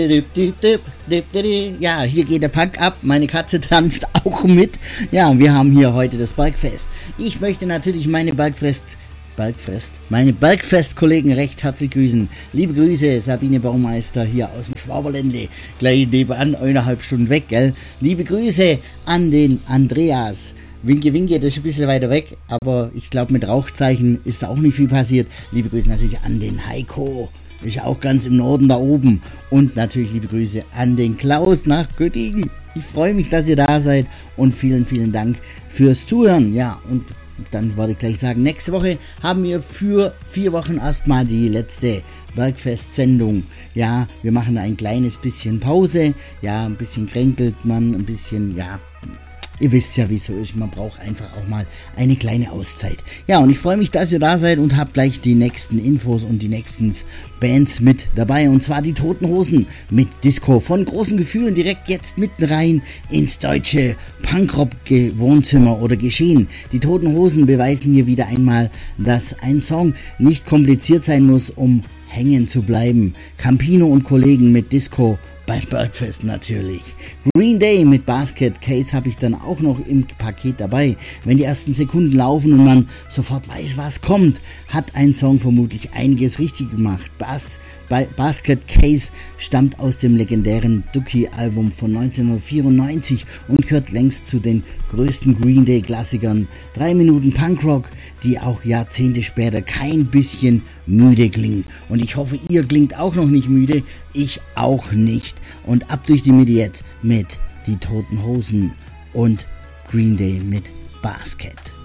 Ja, hier geht der Punk ab, meine Katze tanzt auch mit. Ja, wir haben hier heute das Bergfest. Ich möchte natürlich meine Bergfest-Kollegen recht herzlich grüßen. Liebe Grüße, Sabine Baumeister hier aus dem Schwaberländle, gleich nebenan, 1,5 Stunden weg, gell? Liebe Grüße an den Andreas. Winke, winke, das ist ein bisschen weiter weg, aber ich glaube, mit Rauchzeichen ist da auch nicht viel passiert. Liebe Grüße natürlich an den Heiko. Ist auch ganz im Norden da oben. Und natürlich liebe Grüße an den Klaus nach Göttingen. Ich freue mich, dass ihr da seid und vielen, vielen Dank fürs Zuhören. Ja, und dann wollte ich gleich sagen, nächste Woche haben wir für 4 Wochen erstmal die letzte Bergfest-Sendung. Ja, wir machen ein kleines bisschen Pause. Ja, ein bisschen kränkelt man, ein bisschen, ja... Ihr wisst ja, wie es so ist, man braucht einfach auch mal eine kleine Auszeit. Ja, und ich freue mich, dass ihr da seid und habt gleich die nächsten Infos und die nächsten Bands mit dabei. Und zwar die Toten Hosen mit Disco von großen Gefühlen direkt jetzt mitten rein ins deutsche Punkrock-Wohnzimmer oder Geschehen. Die Toten Hosen beweisen hier wieder einmal, dass ein Song nicht kompliziert sein muss, um hängen zu bleiben. Campino und Kollegen mit Disco beim Bergfest natürlich. Green Day mit Basket Case habe ich dann auch noch im Paket dabei. Wenn die ersten Sekunden laufen und man sofort weiß, was kommt, hat ein Song vermutlich einiges richtig gemacht. Basket Case stammt aus dem legendären Dookie-Album von 1994 und gehört längst zu den größten Green Day-Klassikern. 3 Minuten Punkrock, die auch Jahrzehnte später kein bisschen müde klingen. Und ich hoffe, ihr klingt auch noch nicht müde, ich auch nicht. Und ab durch die Mitte jetzt mit die Toten Hosen und Green Day mit Basket.